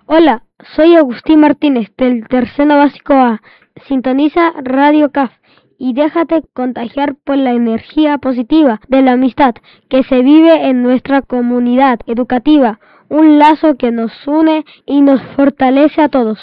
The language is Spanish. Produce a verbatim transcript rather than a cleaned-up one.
Hola, soy Agustín Martínez del Tercero Básico A. Sintoniza Radio C A F y déjate contagiar por la energía positiva de la amistad que se vive en nuestra comunidad educativa, un lazo que nos une y nos fortalece a todos.